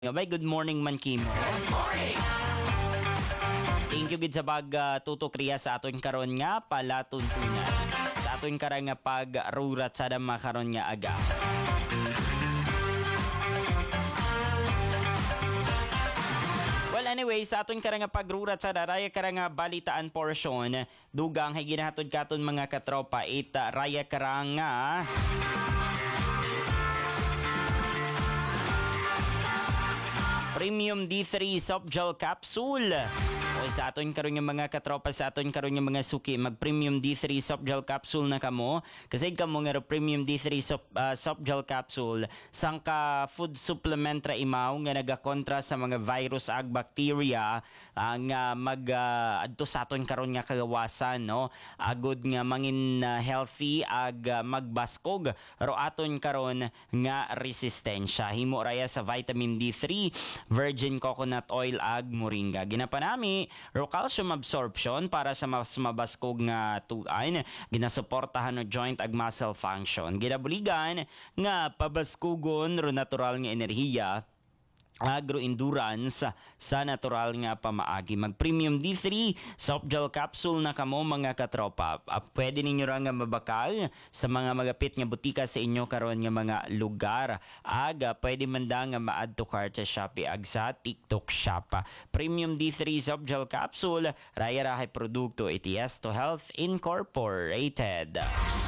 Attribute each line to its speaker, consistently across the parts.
Speaker 1: Gabay, good morning man Kimo. Good morning! Thank you gid sa tutok riya sa aton karon nga palatuntunan. Sa aton karon nga pagrurat sa dama karon nga aga. Well, anyway, sa aton karang pagrurat sa raya karang balitaan portion, dugang hay ginahatod katon mga katropa raya karang Premium D3 Soft Gel Capsule. O sa aton karon nga mga katropa, sa aton karon nga mga suki, mag Premium D3 Soft Gel Capsule na kamo. Kasi kamo nga Premium D3 Soft Gel Capsule sang ka food supplement ra imaw nga nagakontra sa mga virus ag bacteria nga adto sa aton karon nga kagawasan, no. Agud nga mangin healthy ag magbaskog ro aton karon nga resistensya. Himo raya sa vitamin D3, virgin coconut oil ag moringa. Ginapanami ro calcium absorption para sa mas mabaskog nga tuan, ginasuportahan no joint ag muscle function. Ginabuligan nga pabaskugon ro natural nga enerhiya agro-endurance sa natural nga pamaagi. Mag Premium D3 Soft Gel Capsule na kamo mga katropa. Pwede ninyo ra nga mabakal sa mga magapit nga butika sa inyo karon nga mga lugar. Pwede man da nga ma-add to cart sa Shopee ag sa TikTok Shop. Premium D3 Soft Gel Capsule, raya rahay produkto ETS to Health Incorporated.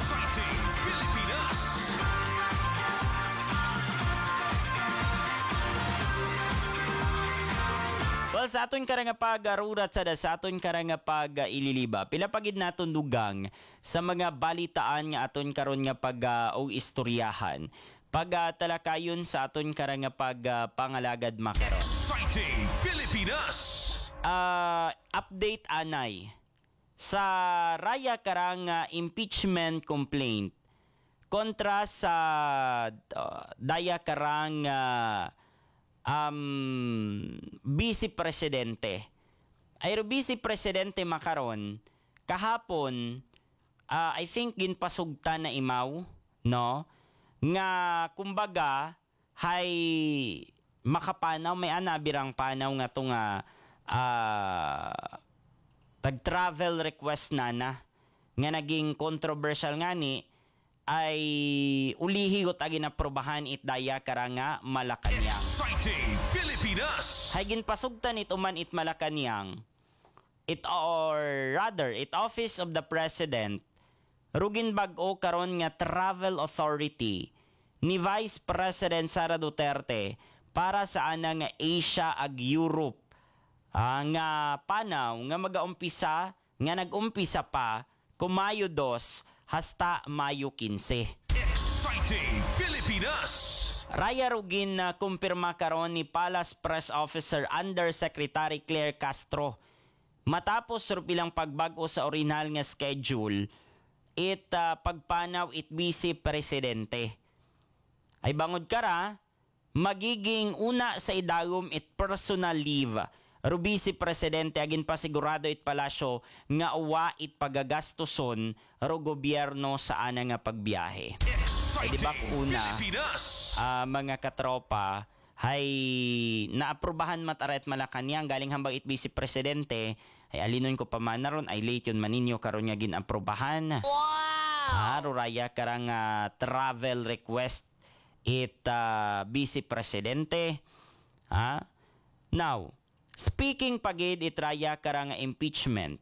Speaker 1: Well, sa aton karang pag-arurat sa aton karang pag-ililiba, pinapagid naton dugang sa mga balitaan nga aton karon nga o istoryahan. Talakayon sa aton karang pangalagad makaron. Exciting Pilipinas! Update anay sa raya karang impeachment complaint kontra sa daya karang Vice Presidente. Ayro Vice Presidente makaron kahapon, I think ginpasugta na imaw, no? Nga kumbaga hay makapanaw may birang panaw nga to nga tag-travel request na nga naging controversial nga ni ay ulihigot agi na probahan daya karanga Malacañang. Exciting Pilipinas! Hagin pasugtan man Malacañang. It Office of the President rugin bag-o karon nga travel authority ni Vice President Sara Duterte para sa nga Asia ag Europe. Nga panaw nga nag-umpisa pa Mayo 2 hasta Mayo 15. Exciting Pilipinas! Raya rugin na kumpirma karon ni Palace Press Officer Undersecretary Claire Castro. Matapos bilang pagbago sa original nga schedule, pagpanaw Vice Presidente. Ay bangod kara, magiging una sa idagom personal leave. Vice Presidente agin pa sigurado palasyo nga uwa pagagastoson ro gobyerno sa ana nga pagbiyahe. Ay di ba una mga katropa hay naaprubahan mataret Malacañang galing hambang Vice Presidente ay alinon ko pa man naron ay late yun maninyo karon nga ginaprubahan. Wow! Raya karang travel request Vice Presidente. Now, speaking pagid itraya karang impeachment.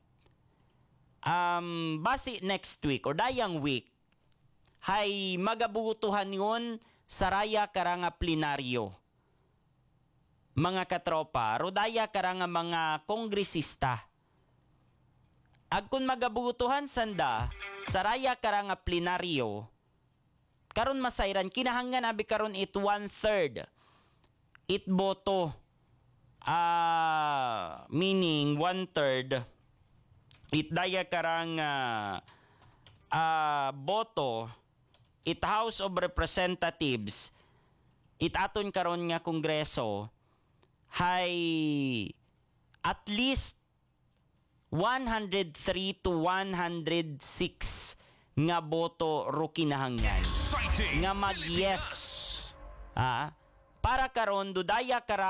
Speaker 1: Basi next week or dayang week hay magabutuhan yun sa raya karang plenaryo. Mga katropa, rodaya karang mga kongresista. Agkun magabutuhan sanda sa raya karang plenaryo, karon masayran kinahanglan abi karon 1/3 boto. Meaning 1/3 daya karang boto House of Representatives aton karon nga kongreso hay at least 103 to 106 nga boto ro kinahanglan nga mag-yes para karon dudaya kara